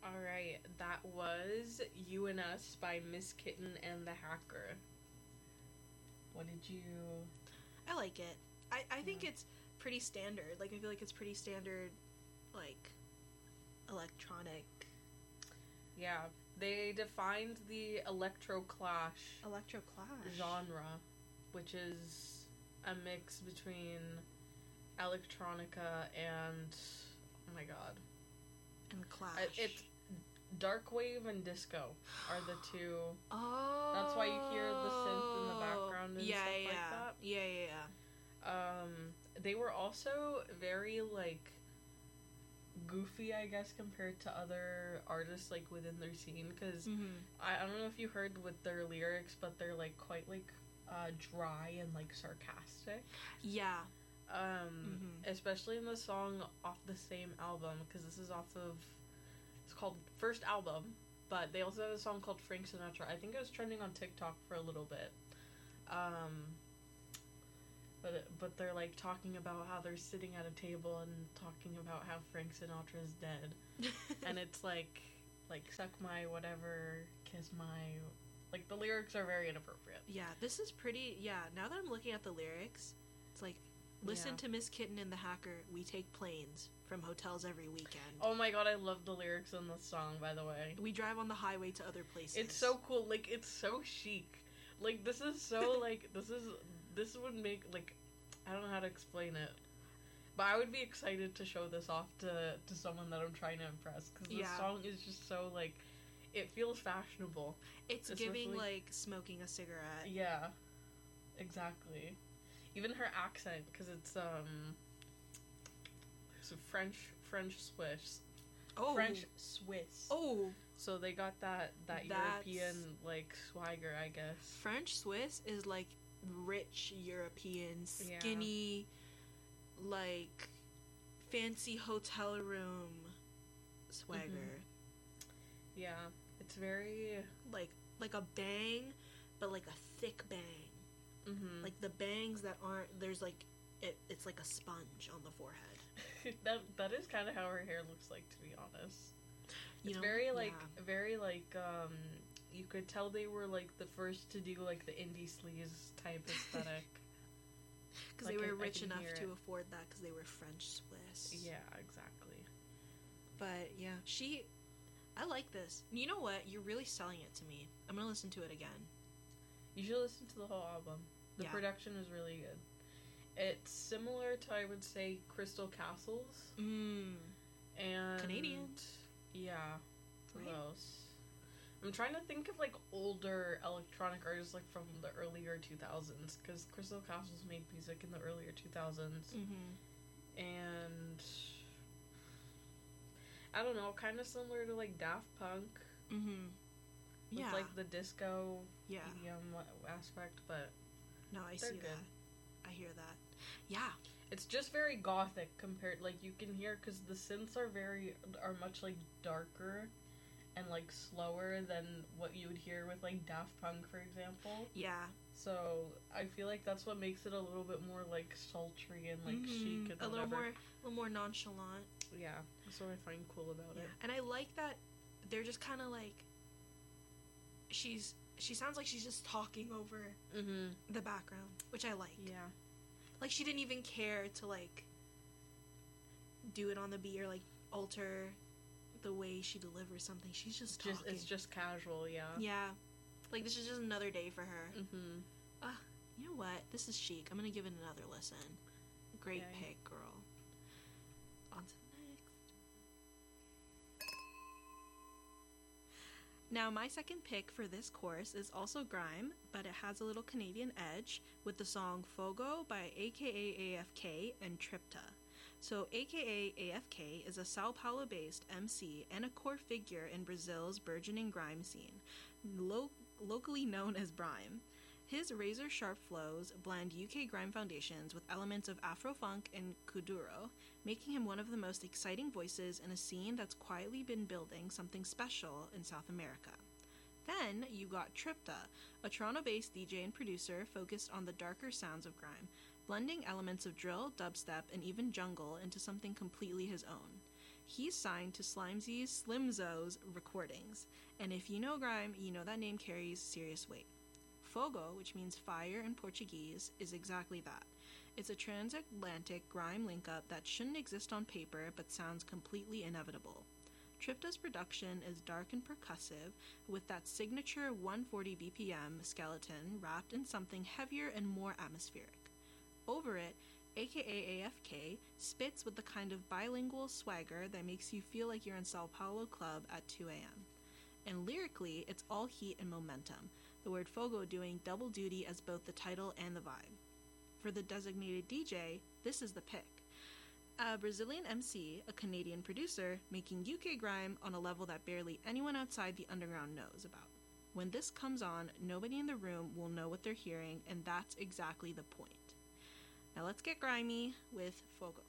Alright, that was You and Us by Miss Kitten and the Hacker. What did you... I like it. I think it's pretty standard. Like, I feel like it's pretty standard, like, electronic. Yeah, they defined the electroclash genre, which is a mix between electronica and... Oh my god. And Clash. It's dark wave and disco are the two. Oh. That's why you hear the synth in the background and stuff like that. Yeah. They were also very, like, goofy, I guess, compared to other artists, like, within their scene, because I don't know if you heard with their lyrics, but they're, like, quite, like, dry and, like, sarcastic. Yeah. Especially in the song off the same album, because this is off of, it's called First Album, but they also have a song called Frank Sinatra. I think it was trending on TikTok for a little bit. But they're, like, talking about how they're sitting at a table and talking about how Frank Sinatra's dead. And it's like, suck my whatever, kiss my... Like, the lyrics are very inappropriate. Yeah, this is pretty... Yeah, now that I'm looking at the lyrics, it's like, listen to Miss Kitten and the Hacker, we take planes from hotels every weekend. Oh my god, I love the lyrics in this song, by the way. We drive on the highway to other places. It's so cool. Like, it's so chic. Like, this is so, like, this would make, like, I don't know how to explain it. But I would be excited to show this off to someone that I'm trying to impress. Because this song is just so, like, it feels fashionable. It's giving, like, smoking a cigarette. Yeah. Exactly. Even her accent, because it's French Swiss. Oh. French Swiss. Oh. So they got that European, like, swagger, I guess. French Swiss is, like, rich European, skinny, like, fancy hotel room swagger. Yeah. It's very... Like a bang, but, like, a thick bang. Like, the bangs that aren't... There's, like... It's like a sponge on the forehead. that is kind of how her hair looks like, to be honest. It's very, like, you could tell they were, like, the first to do, like, the indie sleaze type aesthetic. Because they were rich enough to afford that because they were French Swiss. Yeah, exactly. But, yeah, I like this. You know what? You're really selling it to me. I'm going to listen to it again. You should listen to the whole album. The production is really good. It's similar to, I would say, Crystal Castles. And... Canadian. Yeah. Who else? I'm trying to think of, like, older electronic artists, like, from the earlier 2000s. Because Crystal Castles made music in the earlier 2000s. And... I don't know, kind of similar to, like, Daft Punk. With, like, the disco EDM aspect, but... No, I see that. I hear that. Yeah. It's just very gothic compared, like, you can hear, because the synths are much, like, darker and, like, slower than what you would hear with, like, Daft Punk, for example. Yeah. So, I feel like that's what makes it a little bit more, like, sultry and, like, chic and a little more nonchalant. Yeah. That's what I find cool about it. And I like that they're just kind of, like, she sounds like she's just talking over the background, which I like. Yeah. Like, she didn't even care to, like, do it on the beat or, like, alter the way she delivers something. She's just talking. It's just casual, yeah. Yeah. Like, this is just another day for her. You know what? This is chic. I'm gonna give it another listen. Great pick, girl. On to the next. Now, my second pick for this course is also grime, but it has a little Canadian edge with the song Fogo by AKA AFK and Tripta. So, AKA AFK is a Sao Paulo-based MC and a core figure in Brazil's burgeoning grime scene, locally known as Brime. His razor-sharp flows blend UK grime foundations with elements of Afrofunk and Kuduro, making him one of the most exciting voices in a scene that's quietly been building something special in South America. Then you got Tripta, a Toronto-based DJ and producer focused on the darker sounds of grime, blending elements of drill, dubstep, and even jungle into something completely his own. He's signed to Slimesy's Slimzo's recordings, and if you know grime, you know that name carries serious weight. Fogo, which means fire in Portuguese, is exactly that. It's a transatlantic grime link-up that shouldn't exist on paper but sounds completely inevitable. Tripta's production is dark and percussive, with that signature 140 BPM skeleton wrapped in something heavier and more atmospheric. Over it, aka AFK spits with the kind of bilingual swagger that makes you feel like you're in Sao Paulo club at 2 a.m. And lyrically, it's all heat and momentum, the word Fogo doing double duty as both the title and the vibe. For the designated DJ, this is the pick. A Brazilian MC, a Canadian producer, making UK grime on a level that barely anyone outside the underground knows about. When this comes on, nobody in the room will know what they're hearing, and that's exactly the point. Now let's get grimy with Fogo.